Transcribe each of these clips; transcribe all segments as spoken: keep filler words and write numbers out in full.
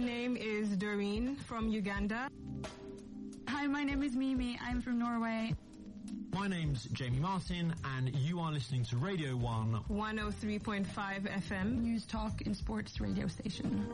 name is Doreen from Uganda. Hi, my name is Mimi. I'm from Norway. My name's Jamie Martin, and you are listening to Radio one. one oh three point five F M. News, talk, and sports radio station.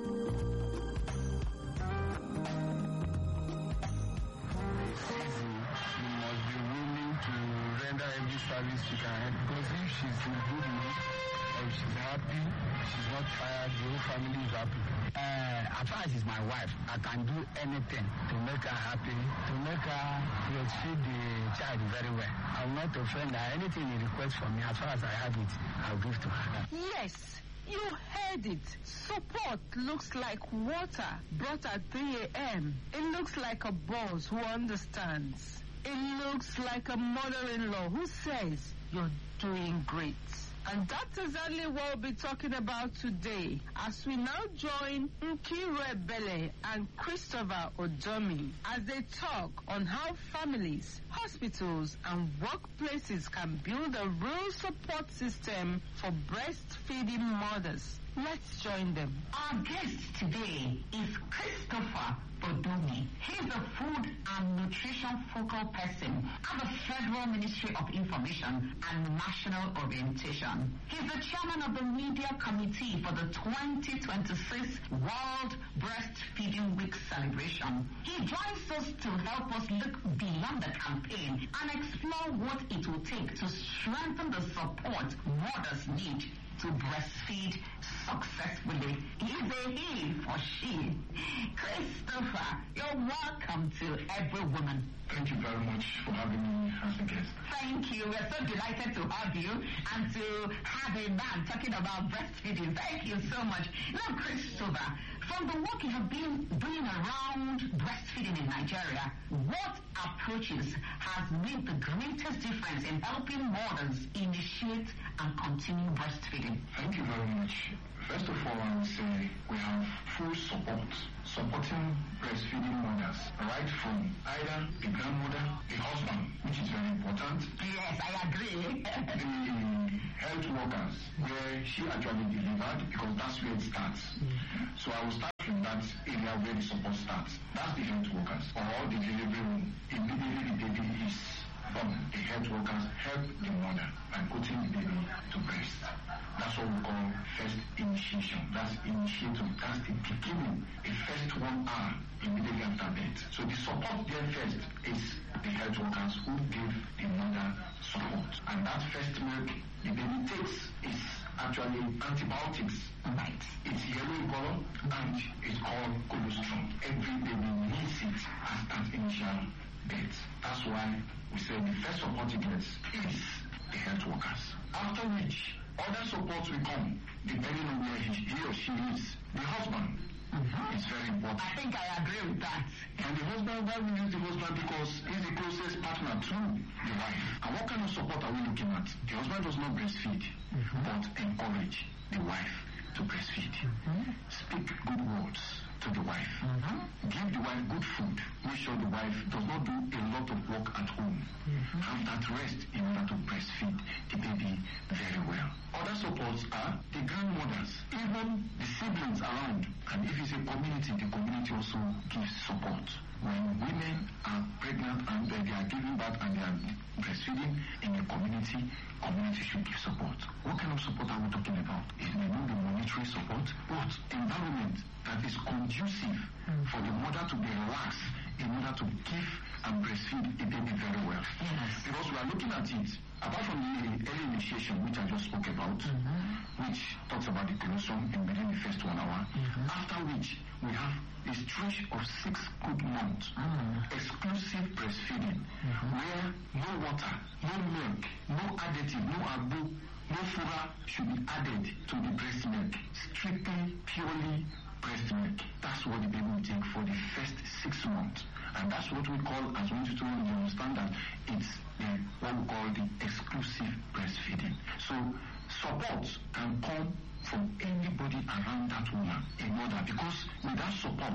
Every service you can, because if she's in good mood or she's happy, she's not tired, the whole family is happy. Uh, as far as she's my wife, I can do anything to make her happy, to make her breastfeed the child very well. I will not offend her. Anything you request from me, as far as I have it, I'll give to her. Yes. You heard it. Support looks like water brought at three a.m. It looks like a boss who understands. It looks like a mother-in-law who says, you're doing great. And that's exactly what we'll be talking about today as we now join Nkire Bele and Christopher Odomi as they talk on how families, hospitals, and workplaces can build a real support system for breastfeeding mothers. Let's join them. Our guest today is Christopher Odomi. He's the Food and Nutrition Focal Person at the Federal Ministry of Information and National Orientation. He's the chairman of the Media Committee for the twenty twenty-six World Breastfeeding Week celebration. He joins us to help us look beyond the campaign and explore what it will take to strengthen the support mothers need to breastfeed successfully. He's a he for she. Christopher, you're welcome to Every Woman. Thank you very much for having me as a guest. Thank you. We're so delighted to have you and to have a man talking about breastfeeding. Thank you so much. Now, Christopher, from the work you have been doing around breastfeeding in Nigeria, what approaches has made the greatest difference in helping mothers initiate and continue breastfeeding? Thank you very much. First of all, I would say we have full support, supporting breastfeeding mothers, right from either the grandmother, the husband, which is very important. Yes, I agree. The health workers, where she actually delivered, because that's where it starts. Mm-hmm. So I will start from that area where the support starts. That's the health workers, or the delivery room. Immediately the baby is born, the health workers help the mother by putting the baby to breast. That's what we call first initiation. That's initiative. That's the beginning, the first one hour immediately after birth. So the support there first is the health workers who give the mother support. And that first milk the baby takes is actually antibiotics. Right. It's yellow in color and it's called colostrum. Every baby needs it at that initial birth. That's why we say the first support he gets is the health workers. After which, other supports will come, depending on where he, he or she is. The husband mm-hmm. is very important. I think I agree with that. And the husband, why we use the husband? Because he's the closest partner to the wife. And what kind of support are we looking at? The husband does not breastfeed, mm-hmm. but encourage the wife to breastfeed. Mm-hmm. Speak good words to the wife. Mm-hmm. Give the wife good food. Make sure the wife does not do a lot of work at home. Mm-hmm. Have that rest in order to breastfeed the baby very well. Other supports are the grandmothers, even the siblings around. And if it's a community, the community also gives support. When women are pregnant and they are giving birth and they are breastfeeding in the community, community should give support. What kind of support are we talking about? It may not be monetary support, but environment that is conducive mm. for the mother to be relaxed in order to give and breastfeed the baby very well. Yes. Because we are looking at it, apart from the early initiation, which I just spoke about, mm-hmm. which talks about the colostrum in within the first one hour, mm-hmm. after which we have a stretch of six good months, mm-hmm. exclusive breastfeeding, mm-hmm. where no water, no milk, no additive, no abu, no fura should be added to the breast milk. Strictly, purely breast milk. That's what the baby will take for the first six months. And that's what we call, as we used to understand that, it's the, what we call the exclusive breastfeeding. So support can come from anybody around that woman, a mother, because with that support,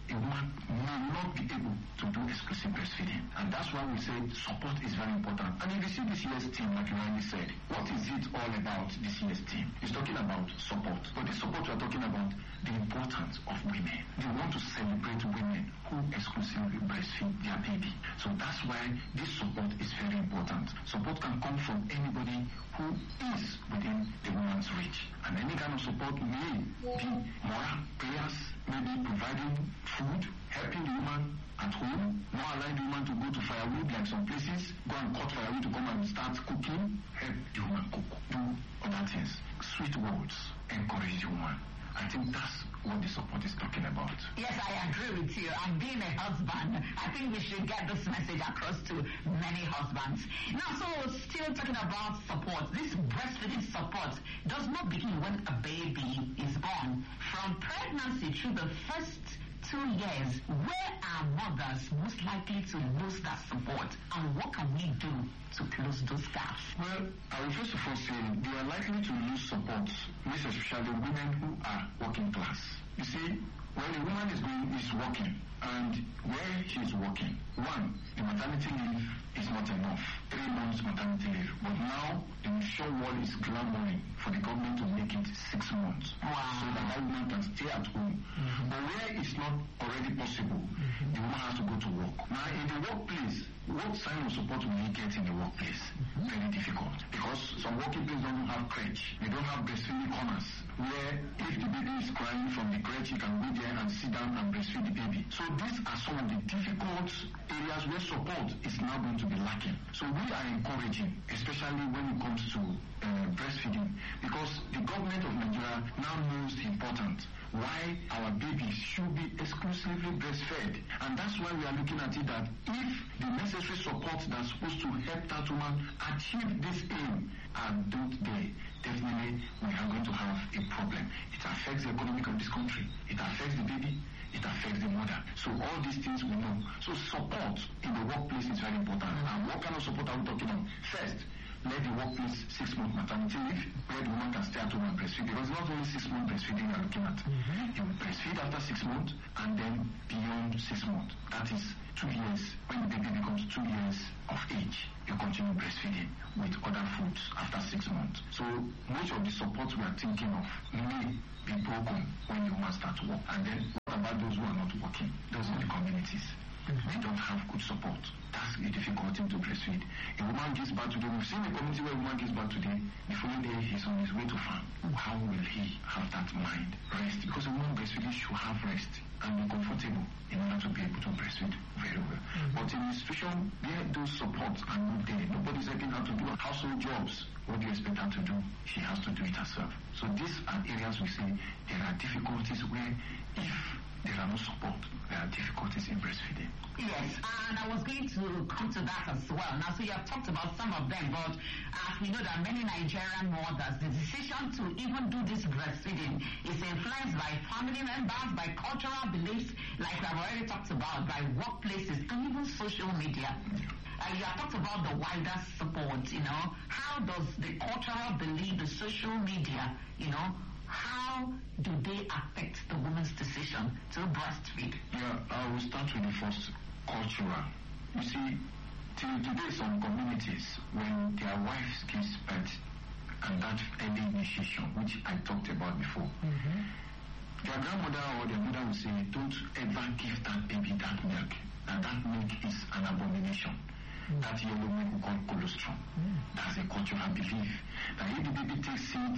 a woman may not be able to do exclusive breastfeeding. And that's why we say support is very important. And if you see this year's team, like you already said, what is it all about this year's team? It's talking about support. But the support we are talking about, the importance of women. They want to celebrate women who exclusively breastfeed their baby. So that's why this support is very important. Support can come from anybody who is within the woman's reach. And any kind of support may be moral, prayers, maybe providing food, helping the woman at home, not allowing the woman to go to firewood like some places, go and cut firewood to come and start cooking, help the woman cook, do other things. Sweet words, encourage the woman. I think that's what the support is talking about. Yes, I agree with you. And being a husband, I think we should get this message across to many husbands. Now, so still talking about support. This breastfeeding support does not begin when a baby is born. From pregnancy through the first two years, where are mothers most likely to lose that support? And what can we do to close those gaps? Well, I will first of all say they are likely to lose support, most especially women who are working class. You see, when a woman is going is working, and where she is working, one, the maternity leave is not enough. Three months maternity leave. But now, the initial wall is clamoring for the government to make it six months. Wow. So that that woman can stay at home. Mm-hmm. But where it's not already possible, mm-hmm. the woman has to go to work. Now, in the workplace, what sign of support will he get in the workplace? Mm-hmm. Very difficult. Because some working places don't have crèche. They don't have breastfeeding corners, where if the baby is crying from the crèche, you can go there and sit down and breastfeed the baby. So these are some of the difficult areas where support is now going to be lacking. So we are encouraging, especially when it comes to uh, breastfeeding, because the government of Nigeria now knows the importance why our babies should be exclusively breastfed. And that's why we are looking at it that if the necessary support that's supposed to help that woman achieve this aim are not there, definitely we are going to have a problem. It affects the economy of this country. It affects the baby. It affects the mother. So all these things we know. So support in the workplace is very important. And what kind of support are we talking about? First, let the workplace six-month maternity leave, where the woman can stay at home and breastfeed. Because it's not only six-month breastfeeding we are looking at. Mm-hmm. You will breastfeed after six months, and then beyond six months. That is two years. When the baby becomes two years of age, you continue breastfeeding with other foods after six months. So much of the support we are thinking of may be broken when the woman starts to work. And then what about those who are not working? Those in the communities. Mm-hmm. They don't have good support. That's a difficult thing to breastfeed. A woman gives birth today. We've seen a community where a woman gives birth today. The following day he's on his way to farm. How will he have that mind? Rest. Because a woman breastfeeding should have rest and be comfortable in order to be able to breastfeed very well. Mm-hmm. But in a situation where those supports are not there, nobody's helping her to do household jobs. What do you expect her to do? She has to do it herself. So these are areas we say there are difficulties where if there are no support, there are difficulties in breastfeeding. Yes, and I was going to come to that as well. Now, so you have talked about some of them, but as we know that many Nigerian mothers, the decision to even do this breastfeeding is influenced by family members, by cultural beliefs, like we have already talked about, by workplaces, and even social media. Uh, you have talked about the wider support, you know. How does the cultural belief, the social media, you know, how do they affect the woman's decision to breastfeed? Yeah, I will start with the first, cultural. You see, till today some communities, when their wives give birth, and that early initiation, which I talked about before, mm-hmm. their grandmother or their mother will say, don't ever give that baby that milk. And that milk is an abomination. Mm. That yellow milk we call colostrum. Mm. That's a cultural belief. That if the baby takes it,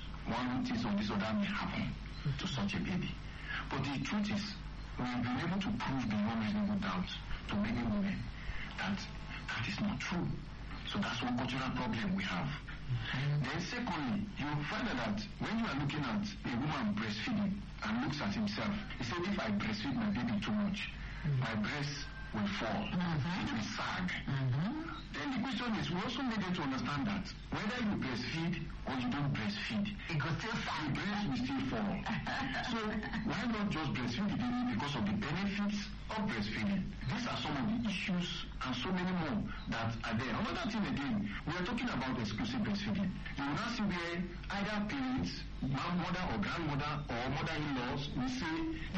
one thing or this or that may happen mm. to such a baby. But the truth is, we've been able to prove beyond reasonable doubt to many women that that is not true. So that's one cultural problem we have. Mm-hmm. Then secondly, you find that when you are looking at a woman breastfeeding and looks at himself, he said, if I breastfeed my baby too much, mm-hmm. my breast will fall, mm-hmm. it will sag. Mm-hmm. Then the question is, we also need to understand that whether you breastfeed or you don't breastfeed, it will still sag. The breast will still fall. So why not just breastfeed the baby because of the benefits of breastfeeding? These are some of the issues and so many more that are there. Another thing again, we are talking about exclusive breastfeeding. You will now see where either parents, mother or grandmother or mother-in-laws will say, this baby is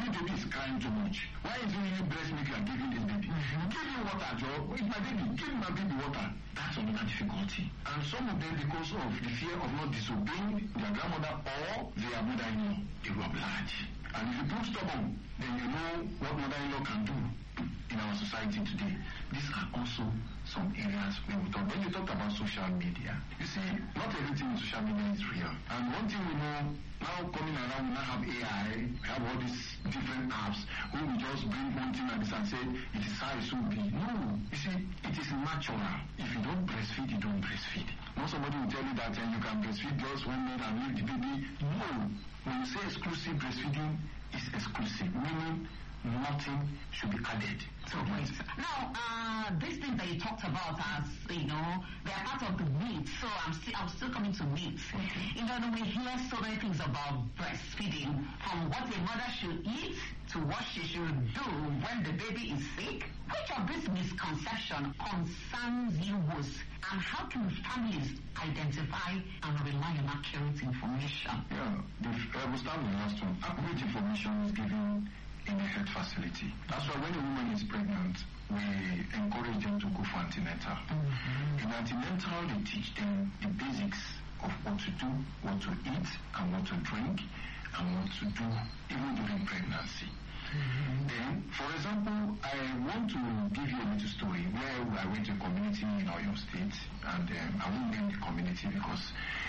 crying too much? Why is it really breast milk you are giving this baby? Mm-hmm. Give him water, Joe. It's my baby. Give my baby water. That's another difficulty. And some of them, because of the fear of not disobeying their grandmother or their mother-in-law, they will oblige. And if you prove stubborn, then you know what mother-in-law can do in our society today. These are also some areas where we talk. When you talk about social media, you see, not everything in social media is real. And one thing we know, now coming around, we now have A I, we have all these different apps, where we just bring one thing like this and say, it is how it should be. No, you see, it is natural. If you don't breastfeed, you don't breastfeed. Not somebody will tell you that uh, you can breastfeed just one minute and leave the baby. No. When you say exclusive breastfeeding, it's exclusive, meaning nothing should be added. So wait. Now, uh, these things that you talked about as, you know, they are part of the myth. So I'm still, I'm still coming to myths. Okay. You know, we hear so many things about breastfeeding, from what a mother should eat to what she should do when the baby is sick. Which of these misconceptions concerns you most? And how can families identify and rely on accurate information? Yeah, the, uh, we'll start with the last one. Accurate information is given in a health facility. That's why when a woman is pregnant, we encourage them to go for antenatal. Mm-hmm. In antenatal, they teach them the basics of what to do, what to eat, and what to drink, and what to do even during pregnancy. Mm-hmm. Then, for example, I want to give you a little story where I went to a community in Oyo State, and um, I won't name the community because,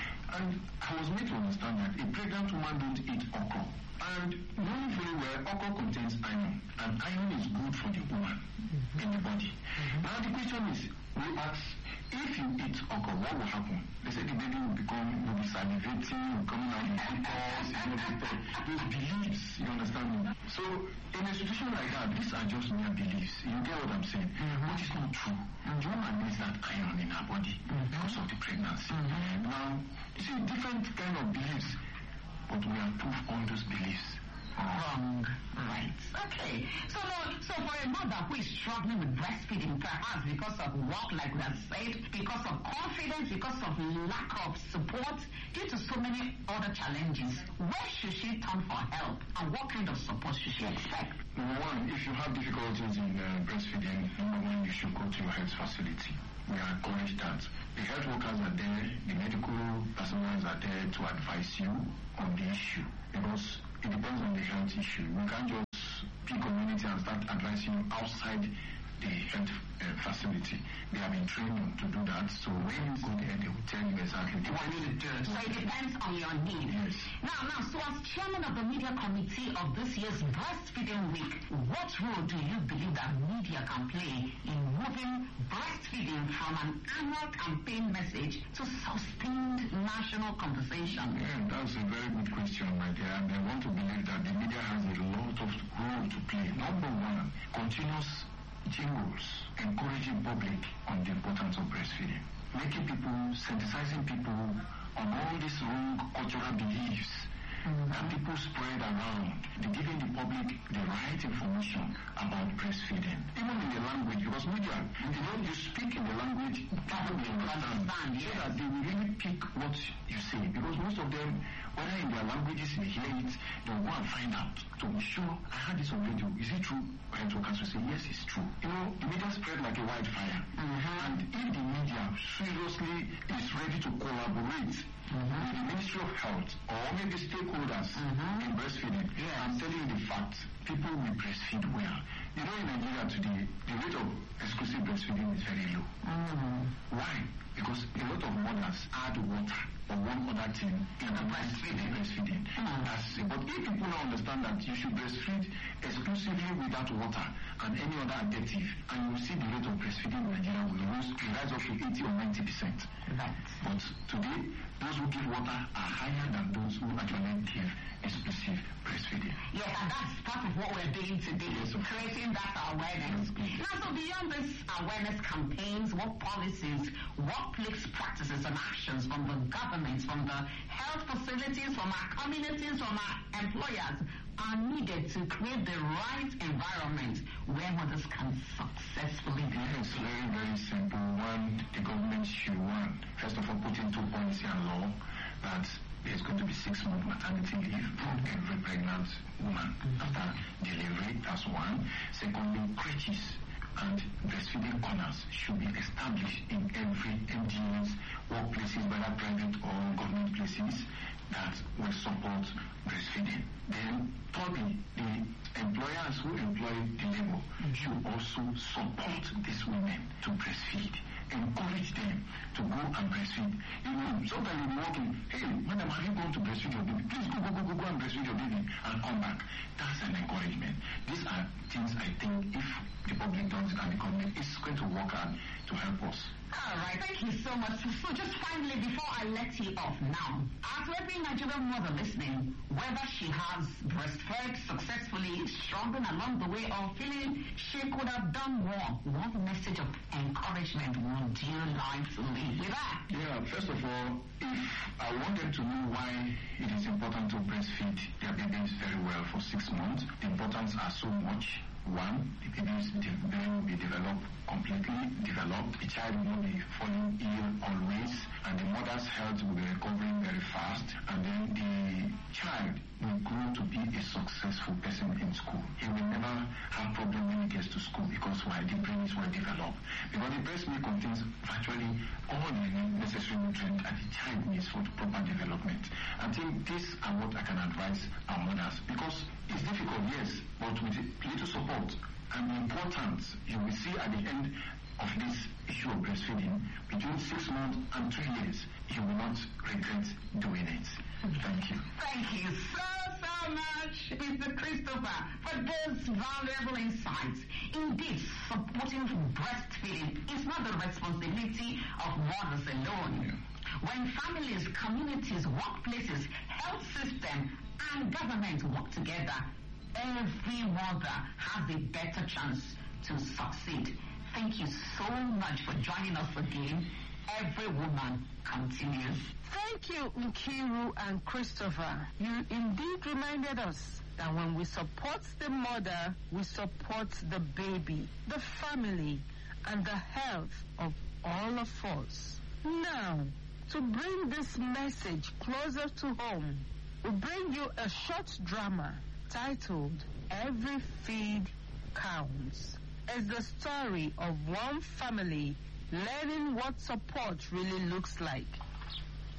and I was made to understand that a pregnant woman don't eat okra. And knowing very well, okra contains iron, and iron is good for the woman mm-hmm. in the body. Mm-hmm. Now the question is, we ask, if you eat okra, what will happen? They say the baby will become, will be salivating, will coming out with pimples, you know, those beliefs, you understand me? So, in a situation like that, these are just mere beliefs. You get what I'm saying? Mm-hmm. But it's not true. Mm-hmm. The woman needs that iron in her body mm-hmm. because of the pregnancy. Mm-hmm. Now, you see, different kind of beliefs, but we have proved all those beliefs wrong. Right. Okay. So, so for a mother who is struggling with breastfeeding, perhaps because of work, like we have said, because of confidence, because of lack of support, due to so many other challenges, where should she turn for help, and what kind of support should she expect? Number one, if you have difficulties in uh, breastfeeding, number one, you should go to your health facility. We are encouraged that the health workers are there, the medical personnel are there to advise you on the issue, because it depends on the health issue. We can't just pick community and start advising you outside the health uh, facility. They have been trained to do that, so when you go there, they will tell you exactly what you need to do. So it depends on your need. Yes. Now, now, so as chairman of the media committee of this year's Breastfeeding Week, what role do you believe that media can play in moving breastfeeding from an annual campaign message to sustained national conversation? Yeah, that's a very good question, my dear, and I want to believe that the media has a lot of role to play. Number one, continuous jingles encouraging public on the importance of breastfeeding, making people, sensitizing people on all these wrong cultural beliefs mm-hmm. that people spread around, they're giving the public the right information about breastfeeding, even in the language, because media, you know, you speak in the language people will understand, yes. So that they will really pick what you say, because most of them, whether in their languages they hear it, they'll go and find out to be sure, I heard this on radio, is it true? Health workers will say, yes, it's true. You know, the media spread like a wildfire. Mm-hmm. And if the media seriously is ready to collaborate mm-hmm. with the Ministry of Health or maybe stakeholders mm-hmm. in breastfeeding, yeah. I'm telling you the fact, people will breastfeed well. You know, in Nigeria today, the rate of exclusive breastfeeding is very low. Mm-hmm. Why? Because a lot of mothers add water or one other thing in the breastfeeding. breastfeeding. Mm-hmm. That's, but if people now understand that you should breastfeed exclusively without water and any other additive, and you will see the rate of breastfeeding in Nigeria will rise up to eighty or ninety percent. Right. But today, those who give water are higher than those who actually give exclusive breastfeeding. Yes, and that's part of what we're doing today, yes, creating that awareness. Now, so beyond this awareness campaigns, what policies, workplace practices and actions from the government, from the health facilities, from our communities, from our employers are needed to create the right environment where mothers can successfully do it? It's very, very simple. One, the government should, one, first of all, put into policy and law that there's going to be six month maternity leave for every pregnant woman after delivery. That's one. Secondly, crèches and breastfeeding corners should be established in every N G Os, workplaces, whether private or government places, that will support breastfeeding. Then, thirdly, the employers who employ the labor should also support these women to breastfeed. Encourage them to go and breastfeed. You know, sometimes you're walking, hey, madam, have you gone to breastfeed your baby? Please go, go, go, go, go and breastfeed your baby and come back. That's an encouragement. These are things I think if the public does and the government is going to work hard to help us. All right, thank you so much. So just finally, before I let you off now, as every Nigerian mother listening, whether she has breastfed successfully, struggling along the way, or feeling she could have done more, what message of encouragement would you like to leave with that? Yeah, first of all, if I want them to know why it is important to breastfeed their babies very well for six months, the importance are so much. One, the baby's brain will be developed, completely developed. The child will not be falling ill always, and the mother's health will be recovering very fast, and then the child will grow to be a successful person in school. He will never have problem when he gets to school because why? The brain is well developed. Because the breast milk contains virtually all the necessary nutrients that the child needs for the proper development. I think these are what I can advise our mothers, because it's difficult, yes, but with little support and the importance you will see at the end of this issue of breastfeeding, between six months and two years, you will not regret doing it. Thank you. Thank you so, so much, Mister Christopher, for those valuable insights. Indeed, supporting breastfeeding is not the responsibility of mothers alone. Yeah. When families, communities, workplaces, health system, and government work together, every mother has a better chance to succeed. Thank you so much for joining us again. Every woman continues. Thank you, Nkiru and Christopher. You indeed reminded us that when we support the mother, we support the baby, the family, and the health of all of us. Now, to bring this message closer to home, we bring you a short drama titled Every Feed Counts. It's the story of one family learning what support really looks like.